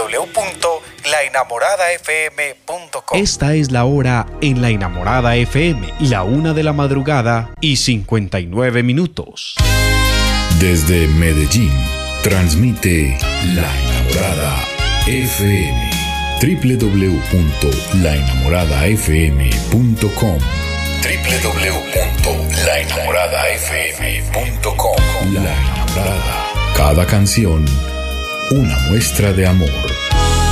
www.laenamoradafm.com. Esta es la hora en La Enamorada FM, la 1:59 a.m. Desde Medellín, transmite La Enamorada FM. www.laenamoradafm.com. www.laenamoradafm.com. La Enamorada. Cada canción, una muestra de amor.